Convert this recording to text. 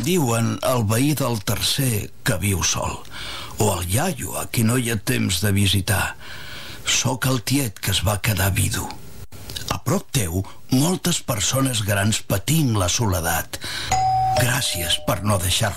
diuen el veí del tercer que viu sol, o el iaio a qui no hi ha temps de visitar. Sóc el tiet que es va quedar vidu. A prop teu, moltes persones grans patint la soledat. Gràcies per no deixar